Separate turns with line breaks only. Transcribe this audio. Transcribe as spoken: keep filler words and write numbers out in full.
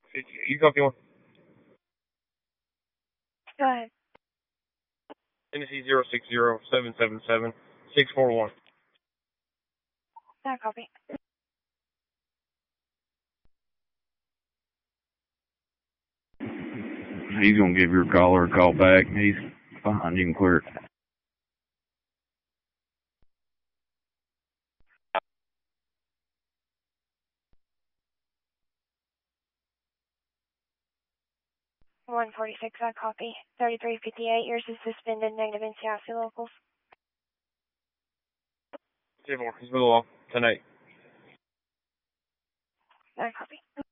You copy one?
Go ahead.
Tennessee zero six zero seven seven seven six four one.
That copy.
He's gonna give your caller a call back. He's fine. You can clear it.
one forty-six, that copy. thirty-three fifty-eight, yours is suspended, negative N C I C locals.
ten four, he's below, ten eight.
That copy.